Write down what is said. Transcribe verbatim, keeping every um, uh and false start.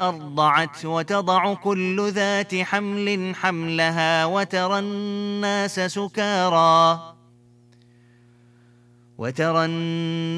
أرضعت وتضع كل ذات حمل حملها وترى الناس سكارى وترى